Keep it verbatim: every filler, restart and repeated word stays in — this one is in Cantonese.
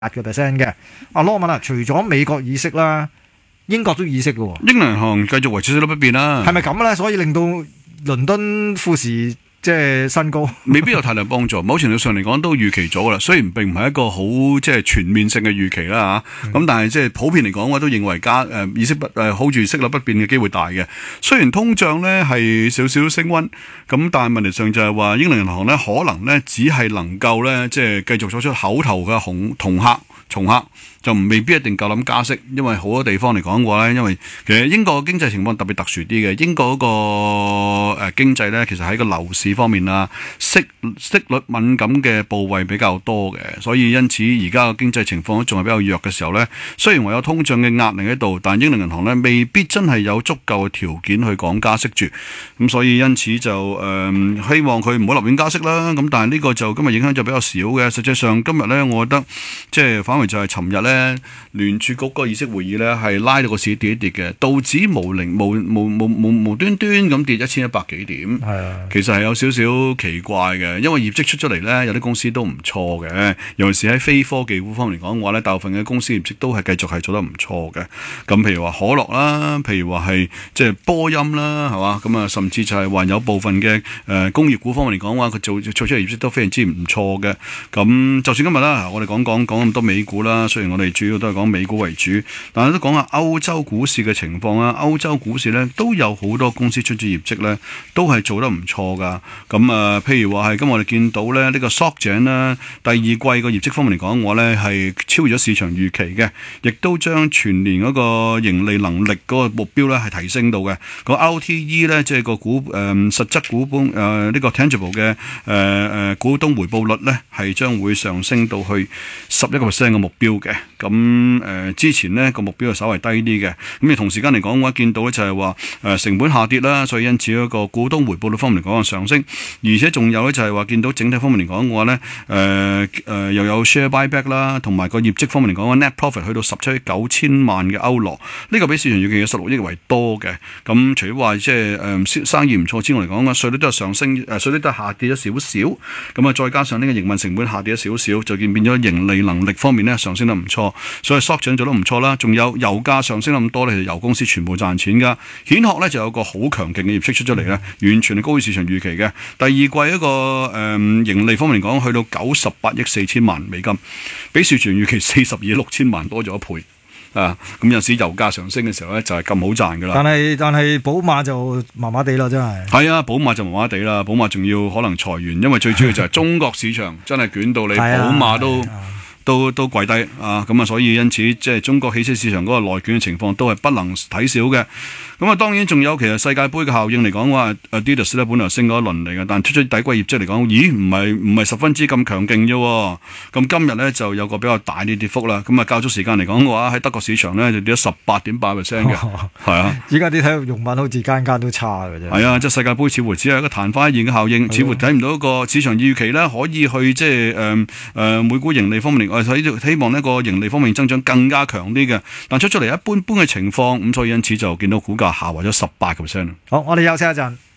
八個 percent 嘅。阿羅文啊，除咗美國議息啦，英國都議息嘅喎。 英倫銀行繼續維持息率不變啦。 係咪咁咧？所以令到倫敦富時即係新高， 未必有太大幫助。某程度上嚟講都預期咗噶啦，雖然並唔係一個好即係全面性嘅預期啦嚇。咁、嗯、但係即係普遍嚟講，我都認為加誒議息不誒 hold 住息率不變嘅機會大嘅。雖然通脹咧係少少升溫，咁但係問題上就係話英倫銀行咧可能咧只係能夠咧即係繼續作出口頭嘅紅恫嚇。重客就未必一定夠諗加息，因為好多地方嚟講嘅話咧，因為其實英國嘅經濟情況特別特殊啲嘅，英國嗰個誒經濟咧，其實喺個樓市方面啊，息息率敏感嘅部位比較多嘅，所以因此而家嘅經濟情況都仲係比較弱嘅時候咧，雖然話有通脹嘅壓力喺度，但係英倫銀行咧未必真係有足夠嘅條件去講加息住，咁所以因此就誒、呃、希望佢唔好立亂加息啦。咁但係呢個就今日影響就比較少嘅，實際上今日咧，我覺得即係反。就係尋日咧，聯儲局嗰個議息會議咧，係拉到個市跌一跌嘅，道指無零無無無無無端端咁跌一千一百幾點，係啊，其實係有少少奇怪嘅，因為業績出出嚟咧，有啲公司都唔錯嘅，尤其是喺非科技股方面嚟講嘅話咧，大部分嘅公司業績都係繼續係做得唔錯嘅。咁譬如話可樂啦，譬如話係即係波音啦，係嘛？咁啊，甚至就係話有部分嘅誒、呃、工業股方面嚟講嘅話，佢做做出嚟業績都非常之唔錯嘅。咁就算今日啦，我哋講講講咁多美股啦，雖然我哋主要都係講美股為主，但係都講下歐洲股市嘅情況啦。歐洲股市咧都有好多公司出咗業績咧，都係做得唔錯噶。咁啊，譬如話係今日我哋見到咧呢個 SocGen 啦，第二季個業績方面嚟講，我咧係超越咗市場預期嘅，亦都將全年嗰個盈利能力嗰個目標咧係提升到嘅。個 R T E 咧即係個股誒、呃、實質股本誒呢個 tangible 嘅誒誒股東回報率咧係將會上升到去十一個 percent 嘅目標嘅。咁誒、呃、之前呢個目標係稍為低啲嘅。咁而同時間嚟講嘅話，見到咧就係話誒成本下跌啦，所以因此一個股東回報率方面嚟講係上升，而且仲有咧就係話見到整體方面嚟講嘅話咧誒誒又有 share buyback 啦，同埋個業績方面嚟講嘅 net profit 去到十七億九千萬嘅歐羅，呢、這個比市場預期嘅十六億為多嘅。咁除咗話即係誒生意唔錯之外嚟講嘅稅率都係上升，誒稅率都係下跌咗少少。咁啊再加上呢個營運成本下跌咗少少，就見變咗盈利能力方面咧上升得唔錯，所以 SocGen 做得唔錯啦。仲有油價上升咁多咧，其實油公司全部賺錢噶。蜆殼咧就有個好強勁嘅業績出咗嚟咧，完全係高於市場預期嘅。第二季一個誒、呃、盈利方面嚟講，去到九十八億四千萬美金，比市場預期四十二億六千萬多咗一倍。啊，咁有時油價上升嘅時候咧，就係咁好賺噶啦。 但係但係寶馬就麻麻地啦，真係。 係啊，寶馬就麻麻地啦，寶馬仲要可能裁員，因為最主要就係中國市場真係捲到你，寶馬都。都都跪低啊！咁啊，所以因此即係中國汽車市場嗰個內卷嘅情況都係不能睇少嘅。咁啊，當然仲有其實世界盃嘅效應嚟講話 ，Adidas 咧本來升咗一輪嚟嘅，但出咗第一季業績嚟講，咦唔係唔係十分之咁強勁啫。咁今日咧就有個比較大啲跌幅啦。咁啊，較早時間嚟講嘅話，喺德國市場咧就跌咗十八點八 percent 嘅，係啊。 依家啲體育用品好似間間都差嘅啫。 係啊，即係世界盃似乎只係一個曇花一現嘅效應，似乎睇唔到一個市場預期咧可以去即係誒誒每股盈利方面嚟。我睇希望呢個盈利方面增長更加強啲嘅，但出出嚟一般般嘅情況，咁所以因此就見到股價下滑咗十八個 percent。 好，我哋休息一陣。